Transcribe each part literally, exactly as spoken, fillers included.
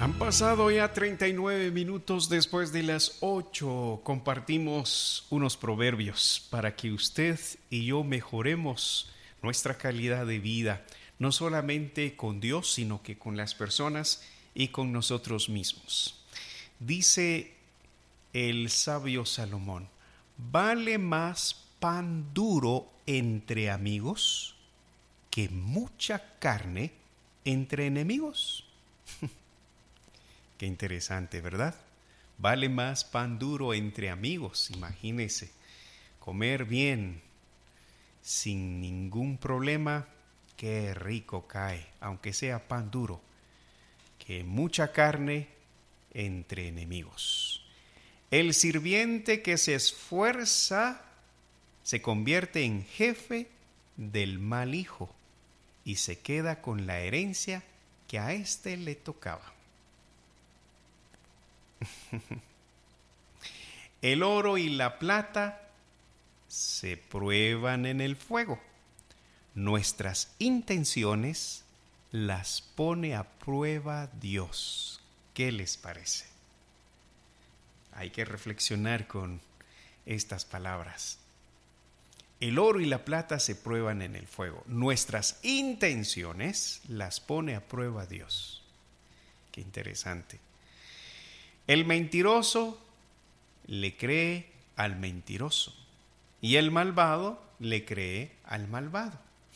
Han pasado ya treinta y nueve minutos después de las ocho. Compartimos unos proverbios para que usted y yo mejoremos nuestra calidad de vida, no solamente con Dios, sino que con las personas y con nosotros mismos. Dice el sabio Salomón: vale más pan duro entre amigos que mucha carne entre enemigos. Qué interesante, ¿verdad? Vale más pan duro entre amigos, imagínese. Comer bien, sin ningún problema, qué rico cae, aunque sea pan duro, que mucha carne entre enemigos. El sirviente que se esfuerza se convierte en jefe del mal hijo y se queda con la herencia que a éste le tocaba. El oro y la plata se prueban en el fuego. Nuestras intenciones las pone a prueba Dios. ¿Qué les parece? Hay que reflexionar con estas palabras. El oro y la plata se prueban en el fuego. Nuestras intenciones las pone a prueba Dios. Qué interesante. El mentiroso le cree al mentiroso y el malvado le cree al malvado.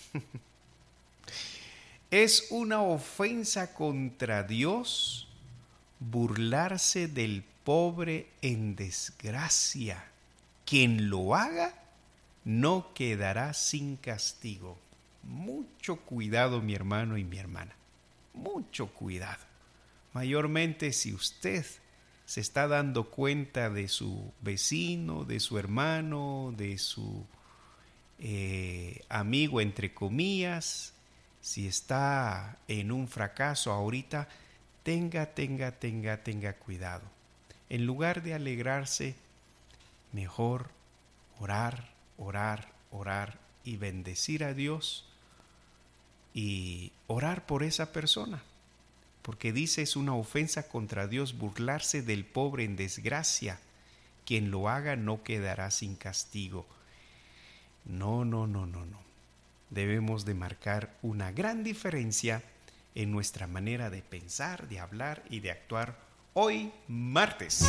Es una ofensa contra Dios burlarse del pobre en desgracia. Quien lo haga no quedará sin castigo. Mucho cuidado, mi hermano y mi hermana. Mucho cuidado. Mayormente si usted se está dando cuenta de su vecino, de su hermano, de su eh, amigo, entre comillas, si está en un fracaso ahorita, tenga, tenga, tenga, tenga cuidado. En lugar de alegrarse, mejor orar, orar, orar y bendecir a Dios y orar por esa persona. Porque dice, es una ofensa contra Dios burlarse del pobre en desgracia. Quien lo haga no quedará sin castigo. No, no, no, no, no. Debemos de marcar una gran diferencia en nuestra manera de pensar, de hablar y de actuar hoy martes.